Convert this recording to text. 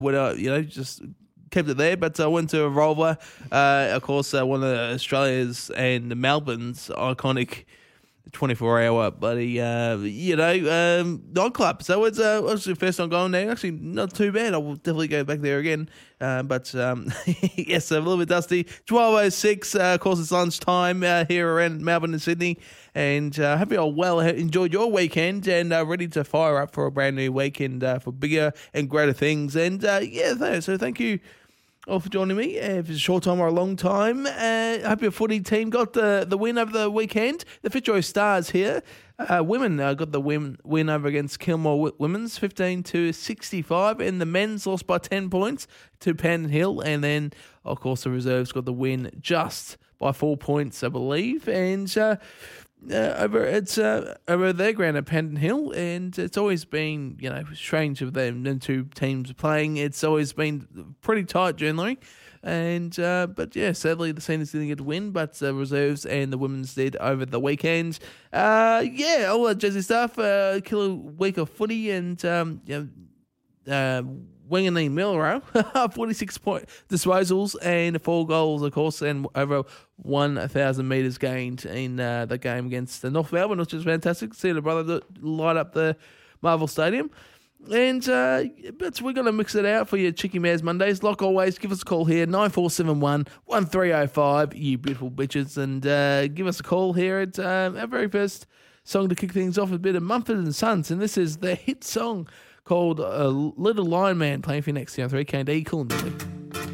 just kept it there. But I went to Revolver, of course, one of Australia's and Melbourne's iconic 24-hour nightclub. So it's the first time going there. Actually, not too bad. I will definitely go back there again. But yes, a little bit dusty. 12:06. Of course, it's lunchtime here around Melbourne and Sydney. And hope you all enjoyed your weekend and ready to fire up for a brand new weekend for bigger and greater things. And so thank you all for joining me. If it's a short time or a long time, I hope your footy team got the win over the weekend. The Fitzroy Stars here, women got the win over against Kilmore Women's 15-65, and the men's lost by 10 points to Panton Hill. And then, of course, the reserves got the win just by 4 points, I believe. And over their ground at Panton Hill, and it's always been strange of them two teams playing. It's always been pretty tight generally, and but yeah, sadly the seniors didn't get to win, but the reserves and the women's did over the weekend. All that jazzy stuff. Killer week of footy, and Wanganeen Millero, 46 point disposals and 4 goals, of course, and over 1,000 metres gained in the game against North Melbourne, which is fantastic. See the brother light up the Marvel Stadium. And but we're going to mix it out for your Chicky Mares Mondays. Like always, give us a call here, 9471-1305, you beautiful bitches, and give us a call here at our very first song to kick things off, a bit of Mumford & Sons, and this is the hit song called Little Lion Man, playing for you next year on 3KD. Cool and Billy.